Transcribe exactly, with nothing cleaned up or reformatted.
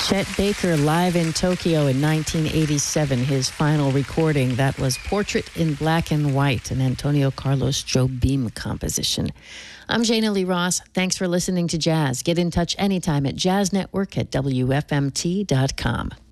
Chet Baker live in Tokyo in nineteen eighty-seven, his final recording. That was Portrait in Black and White, an Antonio Carlos Jobim composition. I'm Jana Lee Ross. Thanks for listening to Jazz. Get in touch anytime at jazz network at W F M T dot com.